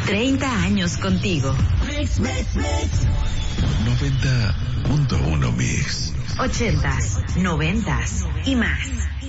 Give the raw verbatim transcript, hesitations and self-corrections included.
treinta años contigo. Mix, mix, mix. noventa punto uno Mix. ochentas, noventas y más.